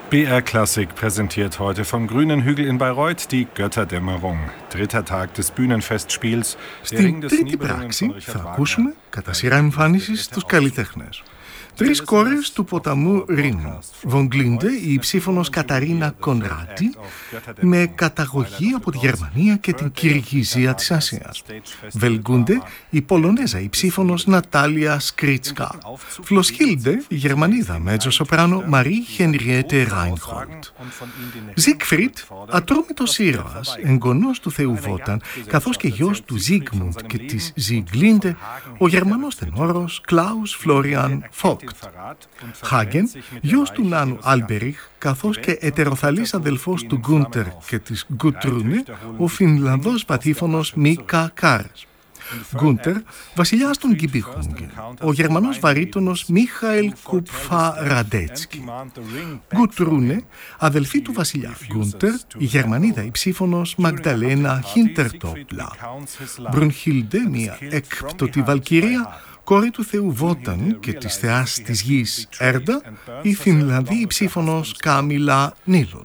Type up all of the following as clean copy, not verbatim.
BR Klassik präsentiert heute vom grünen Hügel in Bayreuth die Götterdämmerung. Dritter Tag des Bühnenfestspiels. Στην τρίτη πράξη θα ακούσουμε κατά σειρά εμφάνισης τους καλλιτέχνες. Τρεις κόρες του ποταμού Ρήνου. Βογκλίντε η υψήφωνος Καταρίνα Κονράτη, με καταγωγή από τη Γερμανία και την Κυργιζία της Ασίας. Βελγκούντε η Πολωνέζα υψήφωνος Νατάλια Σκρίτσκα. Φλοσχίλντε η Γερμανίδα μέτζο-σοπράνο Μαρί Χενριέτε Ράινχολτ. Ζίγκφριντ, ατρόμητος ήρωας, εγγονός του θεού Βόταν, καθώς και γιος του Ζίγμουντ και της Ζίγκλίντε, ο Γερμανός τενόρος Κλάους Φλόριαν Φόκ. Χάγεν, γιος του Νάνου Άλμπεριχ, καθώς και ετεροθαλής αδελφός του Γκούντερ και της Γκουτρούνε, ο Φινλανδός πατήφωνος Μίκα Κάρες. Γκούντερ, βασιλιάς των Γκιμπιχούγκεν, ο Γερμανός βαρύτονος Μίχαελ Κουπφα-Ραντέτσκι. Γκουτρούνε, αδελφή του βασιλιά Γκούντερ, η Γερμανίδα υψήφωνος Μαγδαλένα Χίντερτόπλα. Μπρουνχίλντε, μια έκπτωτη βαλκυρία, κόρη του θεού Βόταν και της θεάς της γης Έρντα, η Φινλανδή υψήφωνος Κάμιλα Νίλουντ.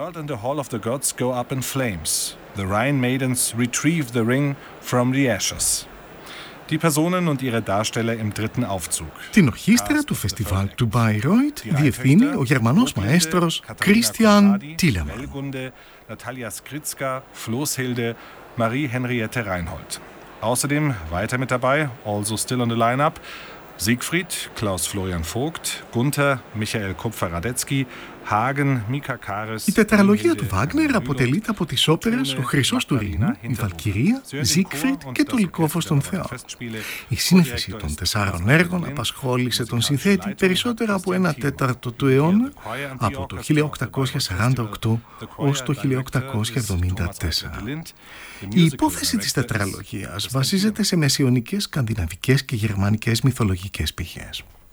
The Rhine Maidens retrieve the ring from the ashes. Die Personen und ihre Darsteller im dritten Aufzug. Την ορχήστρα του φεστιβάλ του Bayreuth διευθύνει ο Γερμανός μαέστρος Christian Thielemann. Natalia Skritska, Floshilde, Marie Henriette Reinhold. Außerdem weiter mit dabei, also still on the lineup, Siegfried, Klaus Florian Vogt, Gunther, Michael Kupfer-Radetzky, Hagen, Mika Kares. Η τετραλογία του Βάγνερ αποτελείται από τις όπερες «Ο Χρυσός του Ρήνου», «Η Βαλκυρία», «Ζίγκφριντ» και «Το Λυκόφως των Θεών». Η σύνθεση των 4 έργων απασχόλησε τον συνθέτη περισσότερο από 1/4 του αιώνα, από το 1848 ως το 1874. Η υπόθεση της τετραλογίας βασίζεται σε μεσαιωνικές, σκανδιναβικές και γερμανικές μυθολογικές πηγές.